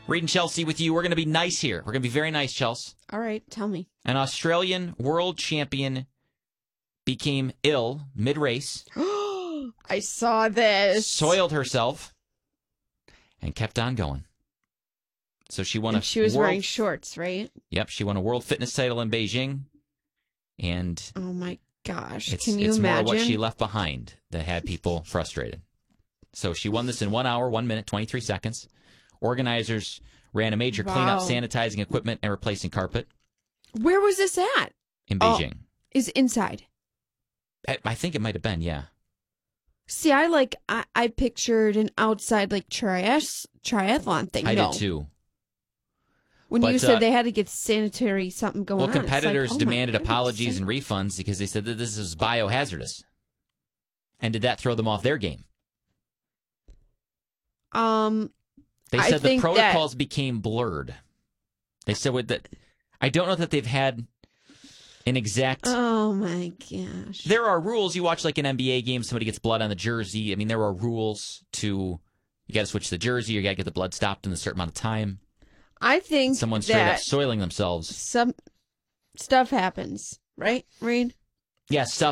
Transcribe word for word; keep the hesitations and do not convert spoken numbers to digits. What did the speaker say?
Reed and Chelsea with you. We're going to be nice here. We're going to be very nice, Chelsea. All right, tell me. An Australian world champion became ill mid-race. I saw this. Soiled herself and kept on going. So she won and a she was world, wearing shorts, right? Yep, she won a world fitness title in Beijing. And oh my gosh. It's, Can you it's imagine? more what she left behind that had people frustrated. So she won this in one hour, one minute, twenty-three seconds. Organizers ran a major wow. cleanup, sanitizing equipment, and replacing carpet. Where was this at? In Beijing. Oh, is it inside? I, I think it might have been, yeah. See, I like, I, I pictured an outside, like, triath- triathlon thing. I no. did too. When but, you said uh, they had to get sanitary something going well, on. Well, competitors like, oh demanded goodness. apologies and refunds because they said that this is biohazardous. And did that throw them off their game? Um, They I said the think protocols that... became blurred. They said with that. I don't know that they've had an exact. Oh my gosh! There are rules. You watch like an N B A game, somebody gets blood on the jersey. I mean, there are rules to. You got to switch the jersey. You got to get the blood stopped in a certain amount of time. I think someone straight that up soiling themselves. Some stuff happens, right, Reed? Yeah, stuff.